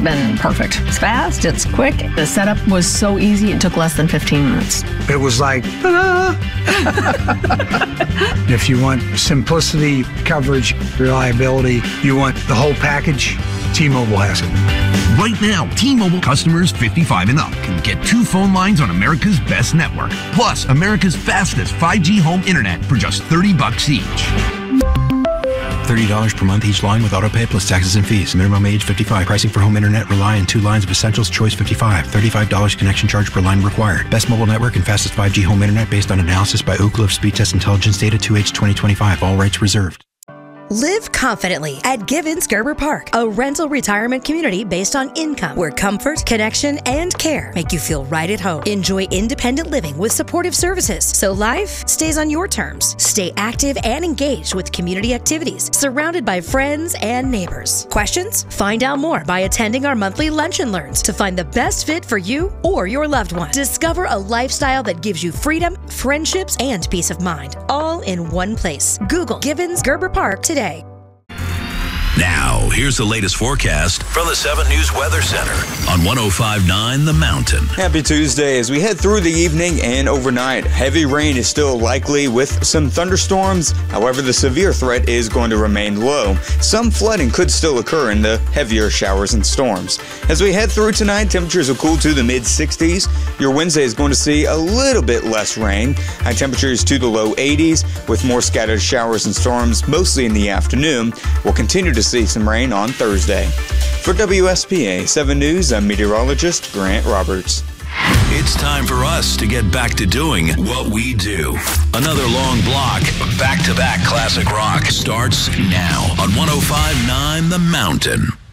been perfect. It's fast, it's quick. The setup was so easy, it took less than 15 minutes. It was like, ta-da! If you want simplicity, coverage, reliability, you want the whole package, T-Mobile has it. Right now, T-Mobile customers 55 and up can get 2 phone lines on America's best network, plus America's fastest 5G home internet for just $30 each. $30 per month each line with autopay plus taxes and fees. Minimum age 55. Pricing for home internet rely on 2 lines of Essentials Choice 55. $35 connection charge per line required. Best mobile network and fastest 5G home internet based on analysis by Oak Cliff Speed Test Intelligence Data 2H 2025. All rights reserved. Live confidently at Givens Gerber Park, a rental retirement community based on income where comfort, connection, and care make you feel right at home. Enjoy independent living with supportive services so life stays on your terms. Stay active and engaged with community activities, surrounded by friends and neighbors. Questions? Find out more by attending our monthly Lunch and Learns to find the best fit for you or your loved one. Discover a lifestyle that gives you freedom, friendships, and peace of mind, all in one place. Google Givens Gerber Park today. Now, here's the latest forecast from the 7 News Weather Center on 105.9 The Mountain. Happy Tuesday. As we head through the evening and overnight, heavy rain is still likely with some thunderstorms. However, the severe threat is going to remain low. Some flooding could still occur in the heavier showers and storms. As we head through tonight, temperatures will cool to the mid-60s. Your Wednesday is going to see a little bit less rain. High temperatures to the low 80s with more scattered showers and storms mostly in the afternoon. We'll continue to see some rain on Thursday. For WSPA 7 News, I'm meteorologist Grant Roberts. It's time for us to get back to doing what we do. Another long block of back-to-back classic rock starts now on 105.9 The Mountain.